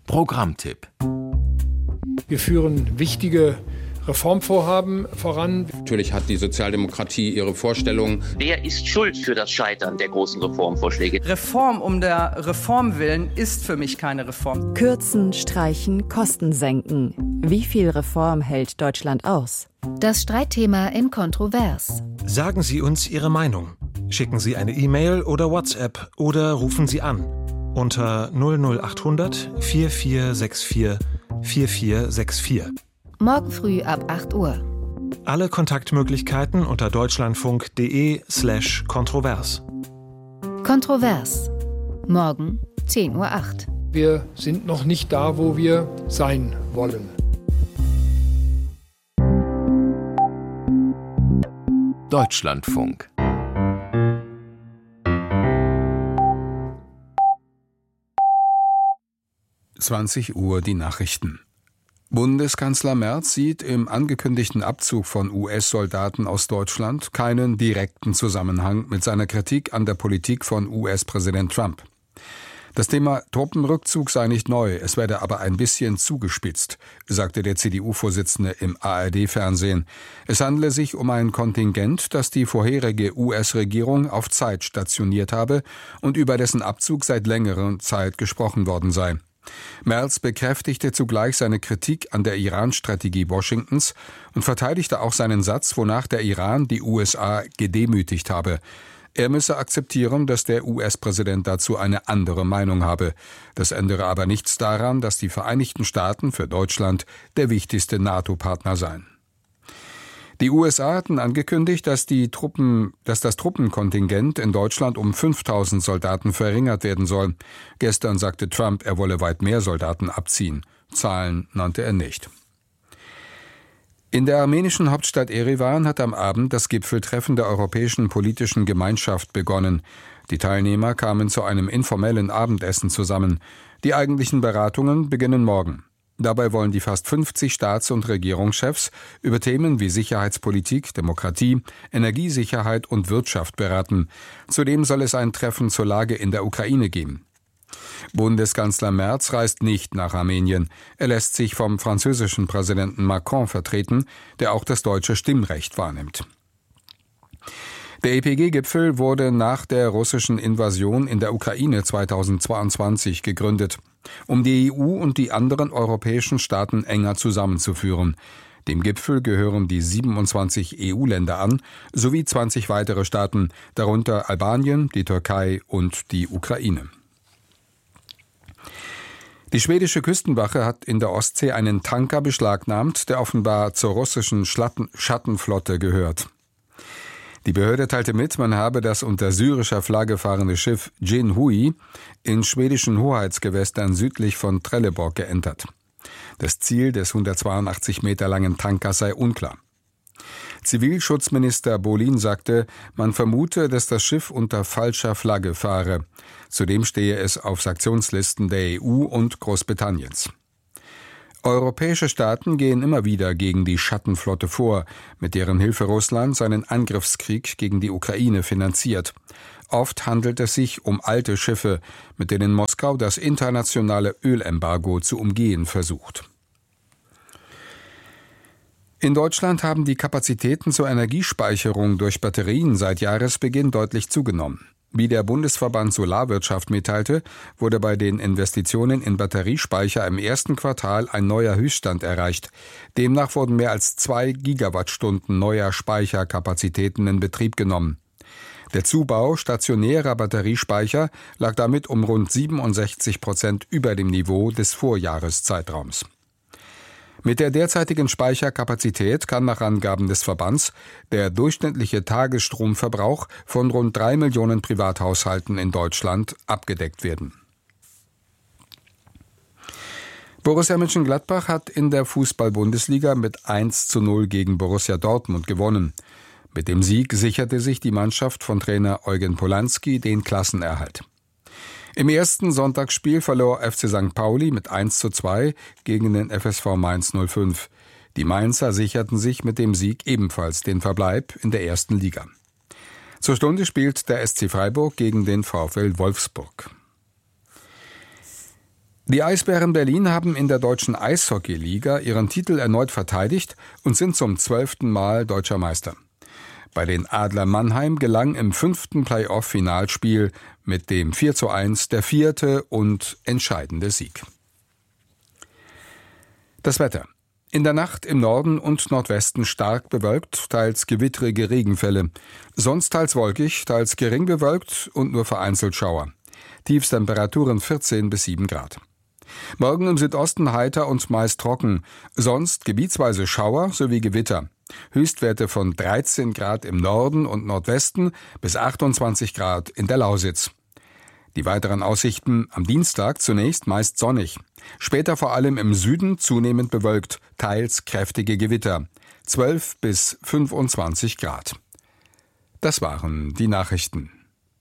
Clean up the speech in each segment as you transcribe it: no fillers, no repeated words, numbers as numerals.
Programmtipp. Wir führen wichtige Reformvorhaben voran. Natürlich hat die Sozialdemokratie ihre Vorstellungen. Wer ist schuld für das Scheitern der großen Reformvorschläge? Reform um der Reform willen ist für mich keine Reform. Kürzen, streichen, Kosten senken. Wie viel Reform hält Deutschland aus? Das Streitthema in Kontrovers. Sagen Sie uns Ihre Meinung. Schicken Sie eine E-Mail oder WhatsApp oder rufen Sie an unter 00800 4464 4464. Morgen früh ab 8 Uhr. Alle Kontaktmöglichkeiten unter deutschlandfunk.de/kontrovers. Kontrovers. Morgen 10:08 Uhr. Wir sind noch nicht da, wo wir sein wollen. Deutschlandfunk. Uhr die Nachrichten. Bundeskanzler Merz sieht im angekündigten Abzug von US-Soldaten aus Deutschland keinen direkten Zusammenhang mit seiner Kritik an der Politik von US-Präsident Trump. Das Thema Truppenrückzug sei nicht neu, es werde aber ein bisschen zugespitzt, sagte der CDU-Vorsitzende im ARD-Fernsehen. Es handle sich um ein Kontingent, das die vorherige US-Regierung auf Zeit stationiert habe und über dessen Abzug seit längerer Zeit gesprochen worden sei. Merz bekräftigte zugleich seine Kritik an der Iran-Strategie Washingtons und verteidigte auch seinen Satz, wonach der Iran die USA gedemütigt habe. Er müsse akzeptieren, dass der US-Präsident dazu eine andere Meinung habe. Das ändere aber nichts daran, dass die Vereinigten Staaten für Deutschland der wichtigste NATO-Partner seien. Die USA hatten angekündigt, dass das Truppenkontingent in Deutschland um 5.000 Soldaten verringert werden soll. Gestern sagte Trump, er wolle weit mehr Soldaten abziehen. Zahlen nannte er nicht. In der armenischen Hauptstadt Erivan hat am Abend das Gipfeltreffen der Europäischen Politischen Gemeinschaft begonnen. Die Teilnehmer kamen zu einem informellen Abendessen zusammen. Die eigentlichen Beratungen beginnen morgen. Dabei wollen die fast 50 Staats- und Regierungschefs über Themen wie Sicherheitspolitik, Demokratie, Energiesicherheit und Wirtschaft beraten. Zudem soll es ein Treffen zur Lage in der Ukraine geben. Bundeskanzler Merz reist nicht nach Armenien. Er lässt sich vom französischen Präsidenten Macron vertreten, der auch das deutsche Stimmrecht wahrnimmt. Der EPG-Gipfel wurde nach der russischen Invasion in der Ukraine 2022 gegründet, um die EU und die anderen europäischen Staaten enger zusammenzuführen. Dem Gipfel gehören die 27 EU-Länder an, sowie 20 weitere Staaten, darunter Albanien, die Türkei und die Ukraine. Die schwedische Küstenwache hat in der Ostsee einen Tanker beschlagnahmt, der offenbar zur russischen Schattenflotte gehört. Die Behörde teilte mit, man habe das unter syrischer Flagge fahrende Schiff Jin Hui in schwedischen Hoheitsgewässern südlich von Trelleborg geentert. Das Ziel des 182 Meter langen Tankers sei unklar. Zivilschutzminister Bolin sagte, man vermute, dass das Schiff unter falscher Flagge fahre. Zudem stehe es auf Sanktionslisten der EU und Großbritanniens. Europäische Staaten gehen immer wieder gegen die Schattenflotte vor, mit deren Hilfe Russland seinen Angriffskrieg gegen die Ukraine finanziert. Oft handelt es sich um alte Schiffe, mit denen Moskau das internationale Ölembargo zu umgehen versucht. In Deutschland haben die Kapazitäten zur Energiespeicherung durch Batterien seit Jahresbeginn deutlich zugenommen. Wie der Bundesverband Solarwirtschaft mitteilte, wurde bei den Investitionen in Batteriespeicher im ersten Quartal ein neuer Höchststand erreicht. Demnach wurden mehr als 2 Gigawattstunden neuer Speicherkapazitäten in Betrieb genommen. Der Zubau stationärer Batteriespeicher lag damit um rund 67% über dem Niveau des Vorjahreszeitraums. Mit der derzeitigen Speicherkapazität kann nach Angaben des Verbands der durchschnittliche Tagesstromverbrauch von rund 3 Millionen Privathaushalten in Deutschland abgedeckt werden. Borussia Mönchengladbach hat in der Fußball-Bundesliga mit 1:0 gegen Borussia Dortmund gewonnen. Mit dem Sieg sicherte sich die Mannschaft von Trainer Eugen Polanski den Klassenerhalt. Im ersten Sonntagsspiel verlor FC St. Pauli mit 1:2 gegen den FSV Mainz 05. Die Mainzer sicherten sich mit dem Sieg ebenfalls den Verbleib in der ersten Liga. Zur Stunde spielt der SC Freiburg gegen den VfL Wolfsburg. Die Eisbären Berlin haben in der deutschen Eishockeyliga ihren Titel erneut verteidigt und sind zum 12. Mal deutscher Meister. Bei den Adler Mannheim gelang im 5. Playoff-Finalspiel mit dem 4:1 der 4. und entscheidende Sieg. Das Wetter. In der Nacht im Norden und Nordwesten stark bewölkt, teils gewittrige Regenfälle. Sonst teils wolkig, teils gering bewölkt und nur vereinzelt Schauer. Tiefstemperaturen 14 bis 7 Grad. Morgen im Südosten heiter und meist trocken, sonst gebietsweise Schauer sowie Gewitter. Höchstwerte von 13 Grad im Norden und Nordwesten bis 28 Grad in der Lausitz. Die weiteren Aussichten: am Dienstag zunächst meist sonnig, später vor allem im Süden zunehmend bewölkt, teils kräftige Gewitter, 12 bis 25 Grad. Das waren die Nachrichten.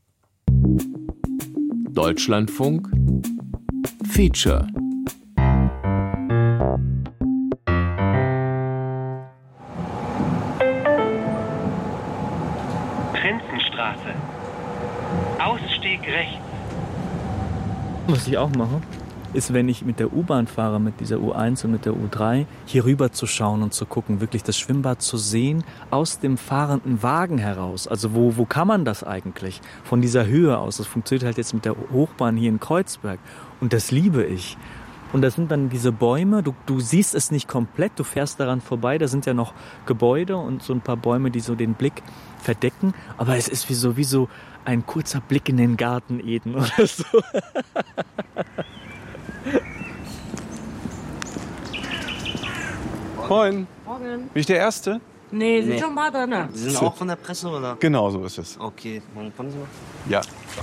Deutschlandfunk Feature. Prinzenstraße. Ausstieg rechts. Was ich auch mache, ist, wenn ich mit der U-Bahn fahre, mit dieser U1 und mit der U3, hier rüber zu schauen und zu gucken, wirklich das Schwimmbad zu sehen, aus dem fahrenden Wagen heraus. Also wo kann man das eigentlich? Von dieser Höhe aus. Das funktioniert halt jetzt mit der Hochbahn hier in Kreuzberg. Und das liebe ich. Und das sind dann diese Bäume, du siehst es nicht komplett, du fährst daran vorbei, da sind ja noch Gebäude und so ein paar Bäume, die so den Blick verdecken. Aber es ist wie so ein kurzer Blick in den Garten Eden oder so. Moin. Morgen. Bin ich der Erste? Nee, sind schon mal drin. Sie sind auch von der Presse, oder? Genau, so ist es. Okay, kommen Sie mal. Ja.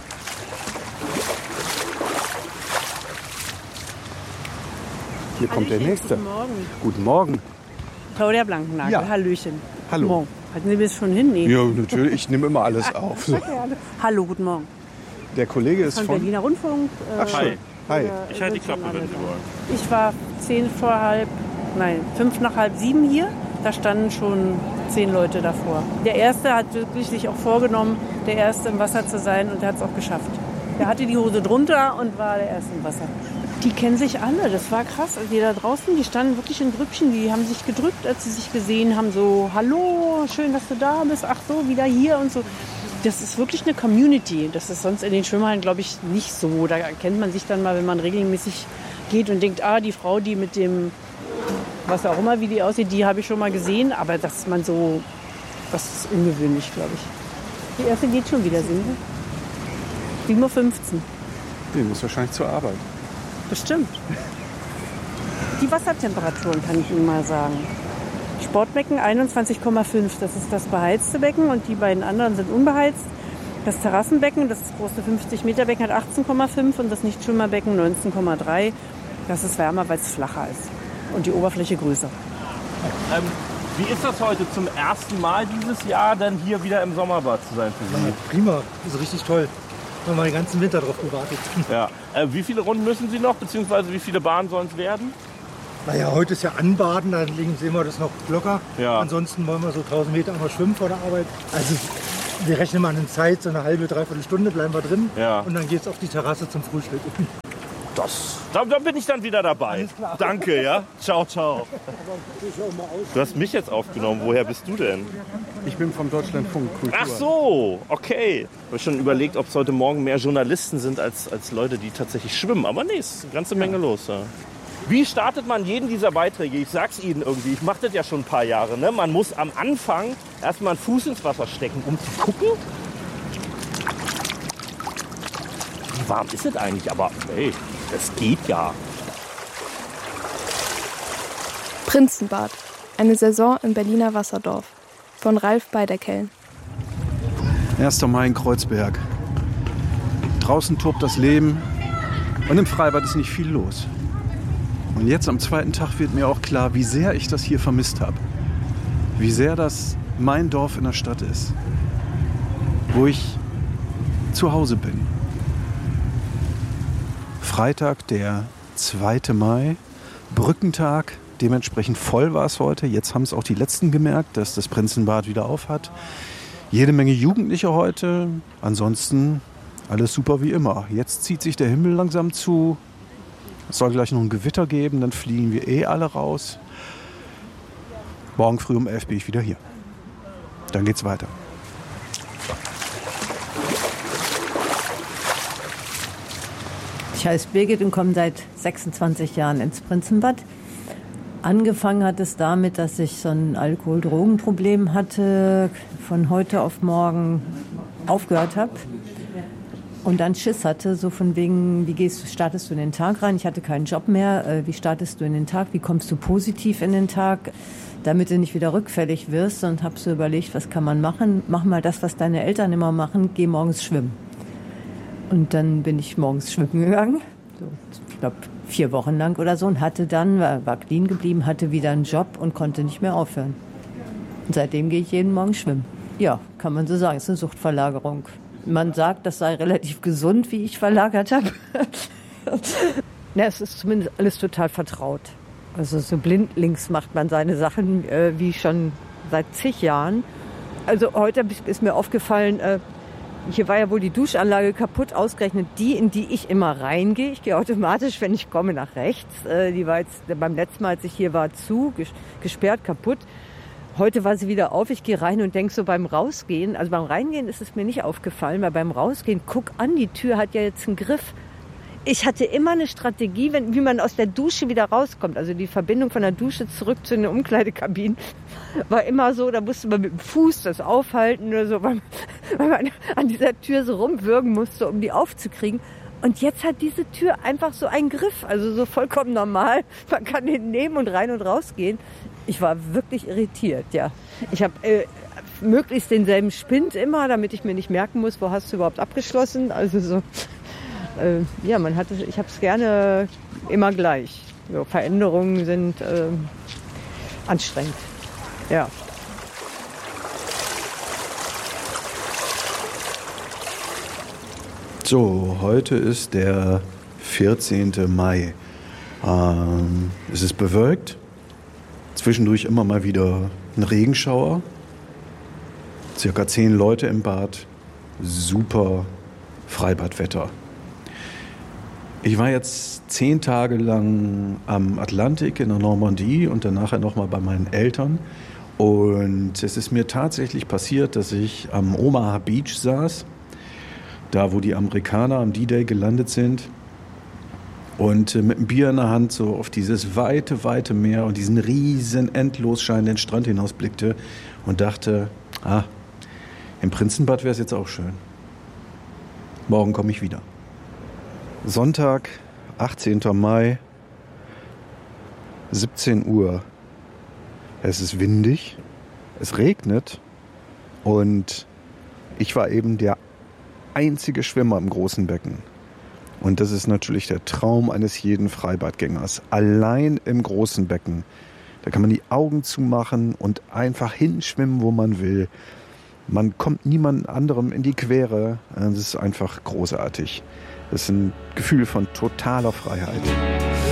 Hier kommt der Nächste. Guten Morgen. Guten Morgen. Claudia Blankennagel, Ja. Hallöchen. Hallo. Guten Morgen. Hatten Sie bis schon hin? Nee. Ja, natürlich. Ich nehme immer alles auf. So. Hallo, guten Morgen. Der Kollege ist Von von... Berliner Rundfunk. Ach, schön. Hi. Ich halte die Klappe, wenn Sie wollen. Ich war 5 nach halb 7 hier. Da standen schon 10 Leute davor. Der Erste hat wirklich sich auch vorgenommen, der Erste im Wasser zu sein, und der hat es auch geschafft. Der hatte die Hose drunter und war der Erste im Wasser. Die kennen sich alle, das war krass. Also die da draußen, die standen wirklich in Grüppchen, die haben sich gedrückt, als sie sich gesehen haben. So, hallo, schön, dass du da bist, ach so, wieder hier und so. Das ist wirklich eine Community. Das ist sonst in den Schwimmhallen, glaube ich, nicht so. Da erkennt man sich dann mal, wenn man regelmäßig geht und denkt, die Frau, die mit dem, was auch immer, wie die aussieht, die habe ich schon mal gesehen. Aber dass man so, das ist ungewöhnlich, glaube ich. Die Erste geht schon wieder, sehen wir? 7:15 Uhr. Die muss wahrscheinlich zur Arbeit. Bestimmt. Die Wassertemperaturen kann ich Ihnen mal sagen. Sportbecken 21,5, das ist das beheizte Becken, und die beiden anderen sind unbeheizt. Das Terrassenbecken, das große 50-Meter-Becken, hat 18,5 und das Nichtschwimmerbecken 19,3. Das ist wärmer, weil es flacher ist und die Oberfläche größer. Wie ist das heute zum ersten Mal dieses Jahr, dann hier wieder im Sommerbad zu sein für Sie? Ja, prima, das ist richtig toll. Wir haben den ganzen Winter drauf gewartet. Ja. Wie viele Runden müssen Sie noch, beziehungsweise wie viele Bahnen sollen es werden? Naja, heute ist ja Anbaden, da sehen wir das noch locker. Ja. Ansonsten wollen wir so 1000 Meter einmal schwimmen vor der Arbeit. Also wir rechnen mal eine Zeit, so eine halbe, dreiviertel Stunde bleiben wir drin. Ja. Und dann geht es auf die Terrasse zum Frühstück. Da bin ich dann wieder dabei. Danke, ja? Ciao, ciao. Du hast mich jetzt aufgenommen. Woher bist du denn? Ich bin vom Deutschlandfunk Kultur. Ach so, okay. Ich habe schon überlegt, ob es heute Morgen mehr Journalisten sind als Leute, die tatsächlich schwimmen. Aber nee, es ist eine ganze Menge los. Ja. Wie startet man jeden dieser Beiträge? Ich sag's Ihnen irgendwie, ich mache das ja schon ein paar Jahre. Ne? Man muss am Anfang erstmal einen Fuß ins Wasser stecken, um zu gucken. Wie warm ist es eigentlich? Aber hey, das geht ja. Prinzenbad. Eine Saison im Berliner Wasserdorf. Von Ralf Beiderkellen. 1. Mai in Kreuzberg. Draußen tobt das Leben und im Freibad ist nicht viel los. Und jetzt am zweiten Tag wird mir auch klar, wie sehr ich das hier vermisst habe. Wie sehr das mein Dorf in der Stadt ist. Wo ich zu Hause bin. Freitag, der 2. Mai, Brückentag. Dementsprechend voll war es heute. Jetzt haben es auch die Letzten gemerkt, dass das Prinzenbad wieder auf hat. Jede Menge Jugendliche heute. Ansonsten alles super wie immer. Jetzt zieht sich der Himmel langsam zu. Es soll gleich noch ein Gewitter geben, dann fliegen wir alle raus. Morgen früh um 11 bin ich wieder hier. Dann geht's weiter. Ich heiße Birgit und komme seit 26 Jahren ins Prinzenbad. Angefangen hat es damit, dass ich so ein Alkohol-Drogen-Problem hatte, von heute auf morgen aufgehört habe und dann Schiss hatte, so von wegen, startest du in den Tag rein? Ich hatte keinen Job mehr. Wie startest du in den Tag? Wie kommst du positiv in den Tag, damit du nicht wieder rückfällig wirst? Und habe so überlegt, was kann man machen? Mach mal das, was deine Eltern immer machen, geh morgens schwimmen. Und dann bin ich morgens schwimmen gegangen, so, ich glaube 4 Wochen lang oder so, und war clean geblieben, hatte wieder einen Job und konnte nicht mehr aufhören. Und seitdem gehe ich jeden Morgen schwimmen. Ja, kann man so sagen, es ist eine Suchtverlagerung. Man sagt, das sei relativ gesund, wie ich verlagert habe. Ja, es ist zumindest alles total vertraut. Also so blindlings macht man seine Sachen wie schon seit zig Jahren. Also heute ist mir aufgefallen, hier war ja wohl die Duschanlage kaputt, ausgerechnet die, in die ich immer reingehe. Ich gehe automatisch, wenn ich komme, nach rechts. Die war jetzt beim letzten Mal, als ich hier war, gesperrt, kaputt. Heute war sie wieder auf. Ich gehe rein und denke so beim Rausgehen, also beim Reingehen ist es mir nicht aufgefallen, weil beim Rausgehen, guck an, die Tür hat ja jetzt einen Griff. Ich hatte immer eine Strategie, wie man aus der Dusche wieder rauskommt. Also die Verbindung von der Dusche zurück zu den Umkleidekabinen war immer so, da musste man mit dem Fuß das aufhalten oder so, weil man an dieser Tür so rumwürgen musste, um die aufzukriegen. Und jetzt hat diese Tür einfach so einen Griff, also so vollkommen normal. Man kann den nehmen und rein und rausgehen. Ich war wirklich irritiert, ja. Ich habe möglichst denselben Spind immer, damit ich mir nicht merken muss, wo hast du überhaupt abgeschlossen. Also so. Ja, ich habe es gerne immer gleich. So, Veränderungen sind anstrengend. Ja. So, heute ist der 14. Mai. Es ist bewölkt. Zwischendurch immer mal wieder ein Regenschauer. Circa 10 Leute im Bad. Super Freibadwetter. Ich war jetzt 10 Tage lang am Atlantik in der Normandie und dann nachher nochmal bei meinen Eltern. Und es ist mir tatsächlich passiert, dass ich am Omaha Beach saß, da wo die Amerikaner am D-Day gelandet sind, und mit einem Bier in der Hand so auf dieses weite, weite Meer und diesen riesen, endlos scheinenden Strand hinausblickte und dachte, im Prinzenbad wäre es jetzt auch schön. Morgen komme ich wieder. Sonntag, 18. Mai, 17 Uhr. Es ist windig, es regnet und ich war eben der einzige Schwimmer im großen Becken. Und das ist natürlich der Traum eines jeden Freibadgängers. Allein im großen Becken. Da kann man die Augen zumachen und einfach hinschwimmen, wo man will. Man kommt niemand anderem in die Quere. Das ist einfach großartig. Das ist ein Gefühl von totaler Freiheit.